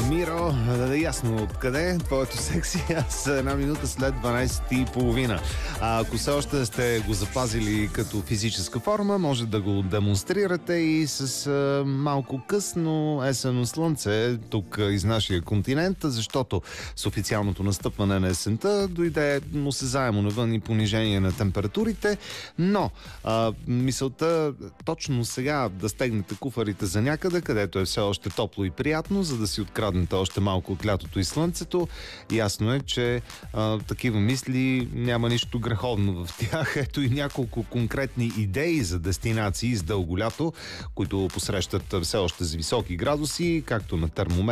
Миро, ясно откъде твоето секси, аз една минута след 12:30. Ако все още сте го запазили като физическа форма, може да го демонстрирате и с малко късно есенно слънце тук из нашия континент, защото с официалното настъпване на есента дойде осезаемо навън и понижение на температурите, но мисълта точно сега да стегнете куфарите за някъде, където е все още топло и приятно, за да си откраднете още малко от лятото и слънцето. Ясно е, че такива мисли няма нищо греховно в тях. Ето и няколко конкретни идеи за дестинации с дълго лято, които посрещат все още с високи градуси, както на термометър,